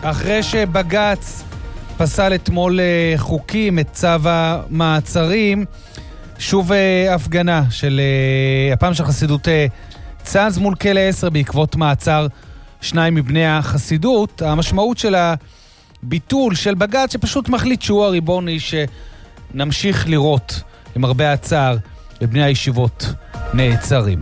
אחרי שבג"ץ פסל אתמול חוקים את צו המעצרים, שוב הפגנה של הפעם של חסידות צאז מול כלא 10 בעקבות מעצר 2 מבני החסידות. המשמעות של הביטול של בג"ץ שפשוט מחליט שהוא הריבון היא שנמשיך לראות למרבה הצער בבני הישיבות נעצרים.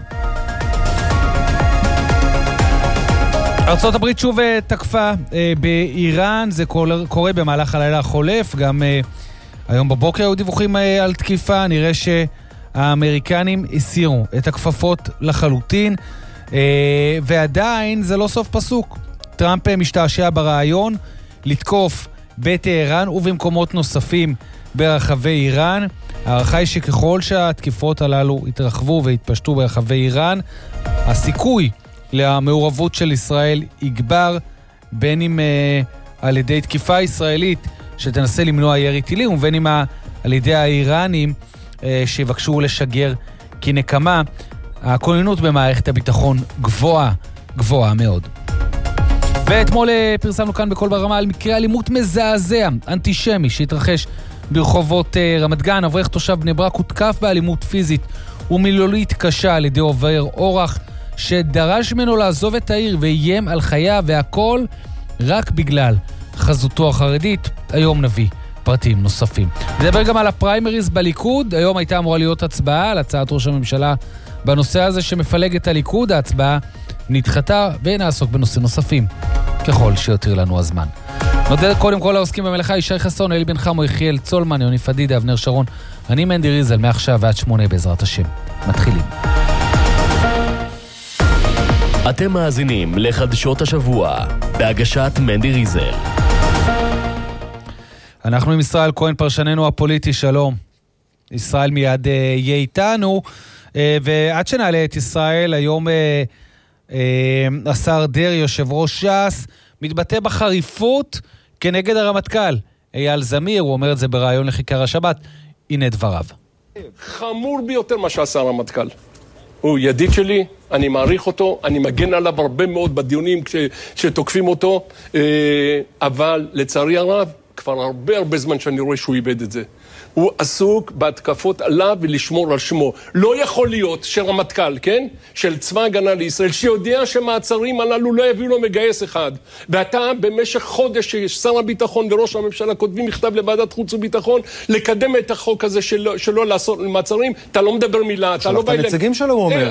ארצות הברית שוב תקפה באיראן, זה קורה במהלך הלילה החולף, גם היום בבוקר היו דיווחים על תקיפה, נראה שהאמריקנים הסירו את הכפפות לחלוטין, ועדיין זה לא סוף פסוק. טראמפ משתעשע ברעיון לתקוף בטהרן ובמקומות נוספים ברחבי איראן. הערכה היא שככל שהתקיפות הללו יתרחבו והתפשטו ברחבי איראן, הסיכוי למעורבות של ישראל יגבר, בין אם על ידי תקיפה ישראלית שתנסה למנוע ירי טילים, ובין אם על ידי האיראנים שיבקשו לשגר כנקמה. הכוננות במערכת הביטחון גבוהה מאוד. ואתמול פרסמנו כאן בכל ברמה על מקרה אלימות מזעזע, אנטישמי, שהתרחש ברחובות רמת גן. אברך תושב בני ברק הותקף באלימות פיזית ומילולית קשה על ידי עובר אורח, שדרש ממנו לעזוב את העיר ואיים על חייו, והכל רק בגלל חזותו החרדית. היום נביא פרטים נוספים. נדבר גם על הפריימריז בליכוד. היום הייתה אמורה להיות הצבעה על הצעת ראש הממשלה בנושא הזה שמפלג את הליכוד. ההצבעה נדחתה, ונעסוק בנושאים נוספים ככל שיותר לנו הזמן. נודה קודם כל העוסקים במלאכה: ישי חסון, אלי בן חמו, יחיאל צולמן, יוני פדידה, אבנר שרון. אני מנדי ריזל, מעכשיו ועד 8 בעזרת השם. מתחילים. אתם מאזינים לחדשות השבוע בהגשת מנדי ריזל. אנחנו עם ישראל כהן, פרשננו הפוליטי. שלום. ישראל מיד יהיה איתנו, ועד שנעלה את ישראל, היום השר דרעי, יושב ראש ש"ס, מתבטא בחריפות כנגד הרמטכ"ל אייל זמיר. הוא אומר את זה בראיון לכיכר השבת. הנה דבריו. חמור ביותר מה שעשה הרמטכ"ל. הוא ידיד שלי, אני מעריך אותו, אני מגן עליו הרבה מאוד בדיונים כשתוקפים אותו, אבל לצערי הרב, כבר הרבה זמן שאני רואה שהוא איבד את זה. הוא עסוק בהתקפות עליו ולשמור על שמו. לא יכול להיות שרמטכ"ל, כן? של צבא הגנה לישראל, שיודע שמעצרים הללו לא יביאו לו מגייס אחד. ואתה במשך חודש ששר הביטחון וראש הממשלה כותבים מכתב לוועדת חוץ וביטחון, לקדם את החוק הזה שלא לעשות מעצרים, אתה לא מדבר מילה, אתה לא בא... הנציגים שלו הוא אומר,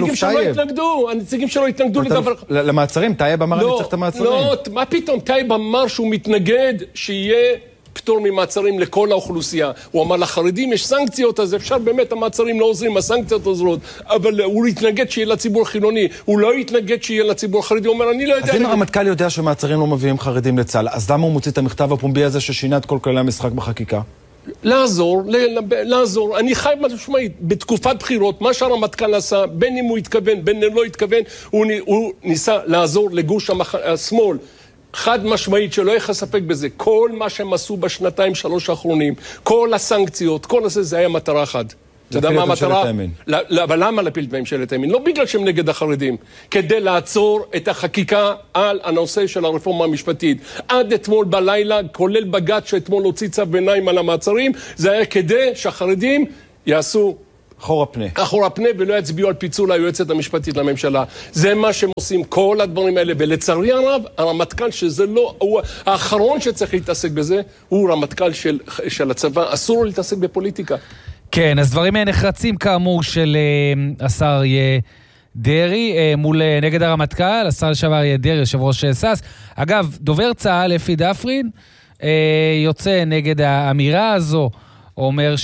הנציגים שלו התנגדו לדבר... למעצרים, טייב אמר אני צריך את המעצרים. לא, מה פתאום? טייב אמר שהוא מתנגד שיהיה פטור ממעצרים לכל האוכלוסייה. הוא אמר לחרדים יש סנקציות, אז אפשר באמת, המעצרים לא עוזרים, הסנקציות עוזרות, אבל הוא התנגד שיהיה לציבור החילוני, הוא לא התנגד שיהיה לציבור החרדי. הוא אומר אני לא יודע... אז אם הרמטכ"ל יודע שמעצרים לא מביאים חרדים לצה"ל, אז למה הוא מוציא את המכתב הפומבי הזה ששינה את כל כללי המשחק בחקיקה? לעזור. אני חי משמעית, בתקופת בחירות, מה שהרמטכ"ל עשה, בין אם הוא התכוון, בין אם לא התכוון, הוא ניסה לעזור לגוש השמאל. חד משמעית שלא יהיה ספק בזה. כל מה שהם עשו בשנתיים 3 האחרונים, כל הסנקציות, כל זה היה מטרה אחת. אתה יודע מה המטרה? אבל למה להפיל את ממשלת הימין? לא בגלל שהם נגד החרדים, כדי לעצור את החקיקה על הנושא של הרפורמה המשפטית. עד אתמול בלילה, כולל בג"ץ שאתמול הוציא צו ביניים על המעצרים, זה היה כדי שהחרדים יעשו אחורה פנה ולא יצביעו על פיצול היועצת המשפטית לממשלה. זה מה שהם עושים, כל הדברים האלה. ולצערי הרב, הרמטכ"ל שזה לא, הוא האחרון שצריך להתעסק בזה, הוא רמטכ"ל של הצבא, אסור לו להתעסק בפוליטיקה. כן, אז דברים נחרצים כאמור של השר אריה דרעי מול נגד הרמטכ"ל. השר לשעבר אריה דרעי, יושב ראש ש"ס. אגב, דובר צה"ל אפי דפרין יוצא נגד האמירה הזו, אומר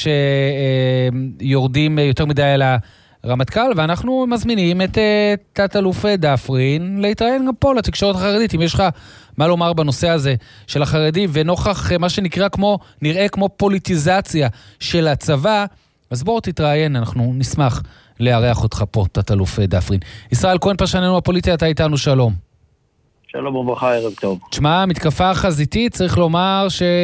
שיורדים יותר מדי על הרמטכ"ל, ואנחנו מזמינים את תת-אלוף דפרין להתראיין גם פה לתקשורת החרדית. אם יש לך מה לומר בנושא הזה של החרדים, ונוכח מה נראה כמו פוליטיזציה של הצבא, אז בואו תתראיין, אנחנו נשמח לארח אותך פה, תת-אלוף דפרין. ישראל כהן, פרשננו הפוליטי, אתה איתנו, שלום. שלום וברכה, ערב טוב. תשמע, מתקפה חזיתית, צריך לומר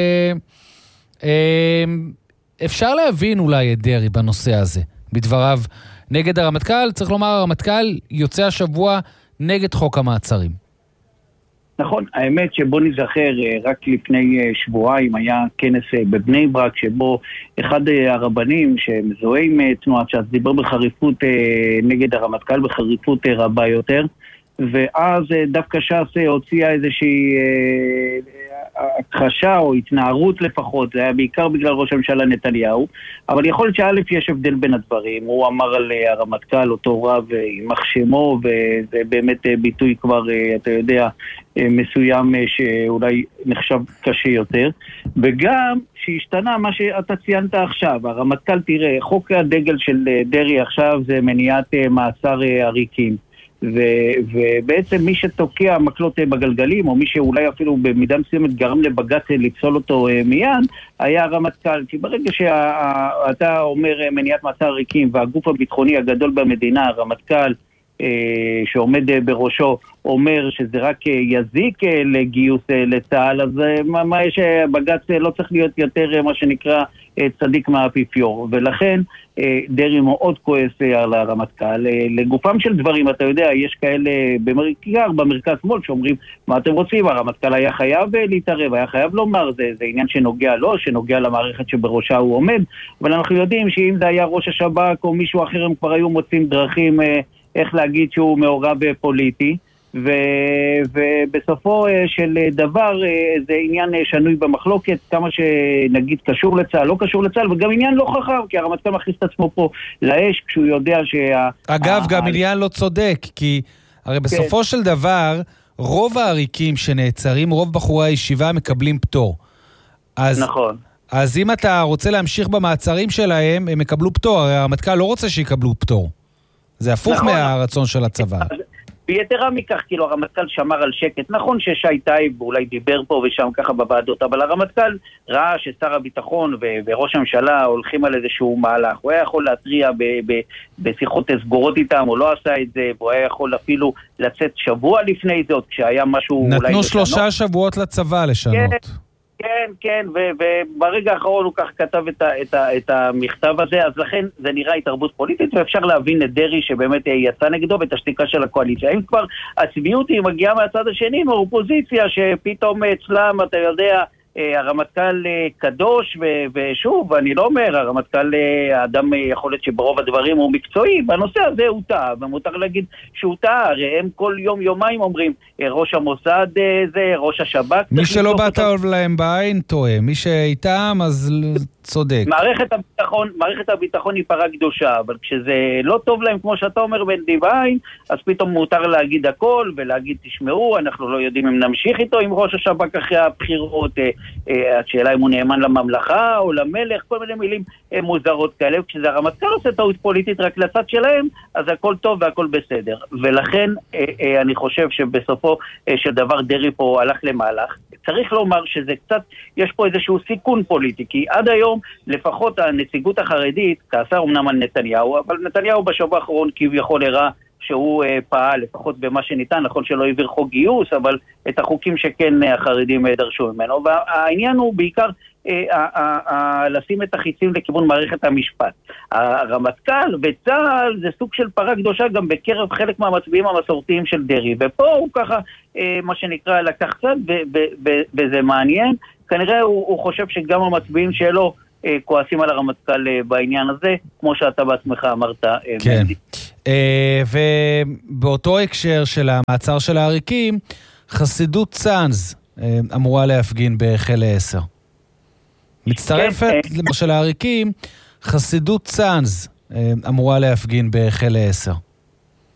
אפשר להבין אולי את דרעי בנושא הזה, בדבריו נגד הרמטכ"ל. צריך לומר, הרמטכ"ל יוצא השבוע נגד חוק המעצרים. נכון, האמת שבוא נזכר, רק לפני שבועיים היה כנס בבני ברק, שבו אחד הרבנים שמזוהה עם תנועת ש"ס דיבר בחריפות נגד הרמטכ"ל, בחריפות רבה יותר, ואז דווקא ש"ס הוציאה איזושהי הכחשה או התנערות לפחות, זה היה בעיקר בגלל ראש הממשלה נתניהו, אבל יכול להיות שא' יש הבדל בין הדברים. הוא אמר על הרמטכ"ל אותו רב יימח שמו, וזה באמת ביטוי כבר, אתה יודע, מסוים שאולי נחשב קשה יותר, וגם שהשתנה מה שאתה ציינת עכשיו. הרמטכ"ל, תראה, חוק הדגל של דרי עכשיו זה מניעת מעצר עריקים, ובעצם מי שתוקע מקלות בגלגלים, או מי שאולי אפילו במידה מסוימת גרם לבג"ץ לפסול אותו מיד, היה הרמטכ"ל. כי ברגע שאתה אומר מניעת מעצר עריקים, והגוף הביטחוני הגדול במדינה, הרמטכ"ל, שעומד בראשו, אומר שזה רק יזיק לגיוס לצה"ל, אז מה יש, בג"ץ לא צריך להיות יותר מה שנקרא צדיק מהאפיפיור, ולכן דרי מאוד כועס על הרמטכ"ל. לגופם של דברים, אתה יודע, יש כאלה במרכז שמאל שאומרים, מה אתם רוצים? הרמטכ"ל היה חייב להתערב, היה חייב לומר, זה עניין שנוגע לו, שנוגע למערכת שבראשה הוא עומד, אבל אנחנו יודעים שאם זה היה ראש השב"כ או מישהו אחר, הם כבר היו מוצאים דרכים איך להגיד שהוא מעורב פוליטי, ובסופו של דבר זה עניין שנוי במחלוקת, כמה שנגיד קשור לצה"ל, לא קשור לצה"ל, וגם עניין לא חכם, כי הרמטכ"ל מכניס את עצמו פה לאש, כשהוא יודע אגב, גם עניין לא צודק, כי הרי בסופו של דבר, רוב העריקים שנעצרים, רוב בחורי הישיבה מקבלים פטור. נכון. אז אם אתה רוצה להמשיך במעצרים שלהם, הם מקבלו פטור, הרי הרמטכ"ל לא רוצה שיקבלו פטור. זה הפוך מהרצון של הצבא. ביתרה מכך, כאילו הרמטכ"ל שמר על שקט. נכון ששי טייב אולי דיבר פה ושם ככה בוועדות, אבל הרמטכ"ל ראה ששר הביטחון וראש הממשלה הולכים על איזשהו מהלך. הוא היה יכול להטריע בשיחות סגורות איתם, הוא לא עשה את זה, והוא היה יכול אפילו לצאת שבוע לפני זאת, כשהיה משהו אולי... נתנו 3 שבועות לצבא לשנות. כן, וברגע האחרון הוא כך כתב את המכתב הזה, אז לכן זה נראה התערבות פוליטית, ואפשר להבין את דרי שבאמת יצא נגדו ואת השתיקה של הקואליציה. אם כבר הצביעות היא מגיעה מהצד השני, מהאופוזיציה, שפתאום אצלם, אתה יודע, הרמטכ"ל קדוש, ושוב, אני לא אומר, הרמטכ"ל האדם יכול להיות שברוב הדברים הוא מקצועי, בנושא הזה הוא טעה, ומותר להגיד שהוא טעה, הרי הם כל יום-יומיים אומרים, ראש המוסד זה, ראש השב"כ. מי שלא באת להם בעין טועה, מי שאיתם אז צודק. מערכת הביטחון היא פרה קדושה, אבל כשזה לא טוב להם, כמו שאתה אומר בנדיב עין, אז פתאום מותר להגיד הכל, ולהגיד תשמעו, אנחנו לא יודעים אם נמשיך איתו עם ראש השב"כ אחרי הבחירות, השאלה אם הוא נאמן לממלכה או למלך, כל מיני מילים מוזרות כאלה, וכשזה הרמטכ"ל עושה טעות פוליטית רק לצד שלהם, אז הכל טוב והכל בסדר. ולכן אני חושב שבסופו של דבר דרי פה הלך למהלך. צריך לומר שזה קצת, יש פה איזשהו סיכון פוליטי, כי עד היום לפחות הנציגות החרדית כעסה אומנם על נתניהו, אבל נתניהו בשבוע האחרון כביכול הראה שהוא פעל לפחות במה שניתן, נכון שלא העביר חוק גיוס, אבל את החוקים שכן החרדים דרשו ממנו, והעניין הוא בעיקר לשים את החיצים לכיוון מערכת המשפט. הרמטכ"ל וצה"ל זה סוג של פרה קדושה גם בקרב חלק מהמצביעים המסורתיים של דרי, ופה הוא ככה מה שנקרא לקח צד, וזה מעניין, כנראה הוא חושב שגם המצביעים שלו כועסים על הרמטכ"ל בעניין הזה, כמו שאתה בעצמך אמרת. כן. ובאותו הקשר של המעצר של העריקים, חסידות צאנז אמורה להפגין בחיל 10. מצטרפת של העריקים, חסידות צאנז אמורה להפגין בחיל 10.